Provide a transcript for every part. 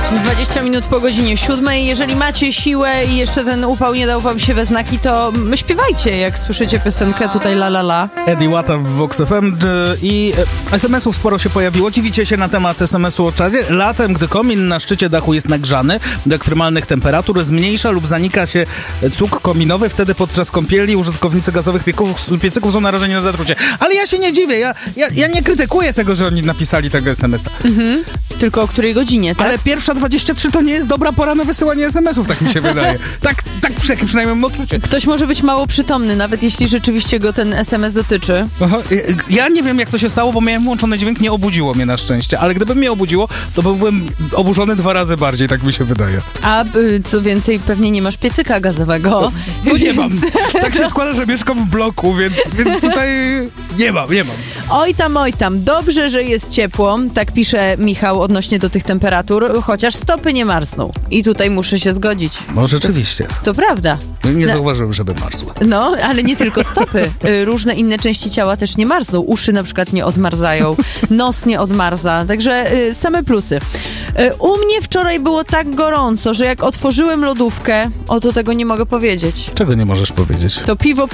20 minut po godzinie 7. Jeżeli macie siłę i jeszcze ten upał nie dał wam się we znaki, to śpiewajcie, jak słyszycie piosenkę tutaj la la la. Eddie Łata w Vox FM i SMS-ów sporo się pojawiło. Dziwicie się na temat SMS-u o czasie. Latem, gdy komin na szczycie dachu jest nagrzany do ekstremalnych temperatur, zmniejsza lub zanika się cuk kominowy. Wtedy podczas kąpieli użytkownicy gazowych piecyków są narażeni na zatrucie. Ale ja się nie dziwię. Ja nie krytykuję tego, że oni napisali tego SMS-a. Tylko o której godzinie, tak? Ale 1:23 to nie jest dobra pora na wysyłanie SMS-ów, tak mi się wydaje. Tak przynajmniej mam odczucie. Ktoś może być mało przytomny, nawet jeśli rzeczywiście go ten SMS dotyczy. Aha, ja nie wiem, jak to się stało, bo miałem włączony dźwięk, nie obudziło mnie na szczęście, ale gdyby mnie obudziło, to byłbym oburzony 2 razy bardziej, tak mi się wydaje. A co więcej, pewnie nie masz piecyka gazowego. No nie mam. Tak się składa, że mieszkam w bloku, więc tutaj nie mam. Oj tam, dobrze, że jest ciepło, tak pisze Michał odnośnie do tych temperatur, chociaż stopy nie marzną. I tutaj muszę się zgodzić. No rzeczywiście. To prawda. Nie zauważyłem, żeby marzły. No, ale nie tylko stopy. Różne inne części ciała też nie marzną. Uszy na przykład nie odmarzają, nos nie odmarza, także same plusy. U mnie wczoraj było tak gorąco, że jak otworzyłem lodówkę, to tego nie mogę powiedzieć. Czego nie możesz powiedzieć? To piwo.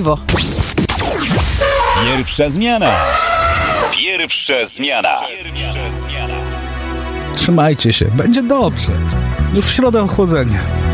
Pierwsza zmiana. Trzymajcie się, będzie dobrze. Już w środę ochłodzenie.